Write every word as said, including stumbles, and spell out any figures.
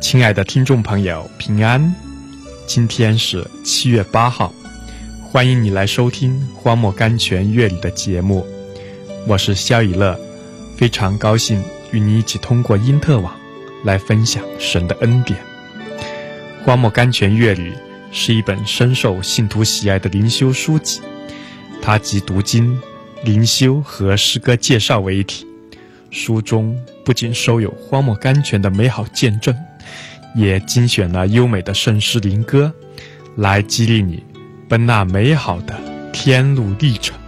亲爱的听众朋友，平安！今天是七月八号，欢迎你来收听荒漠甘泉乐理的节目。我是肖以乐，非常高兴与你一起通过因特网来分享神的恩典。荒漠甘泉乐理是一本深受信徒喜爱的灵修书籍，它集读经、灵修和诗歌介绍为一体。书中不仅收有荒漠甘泉的美好见证，也精选了优美的圣诗灵歌，来激励你奔那美好的天路历程。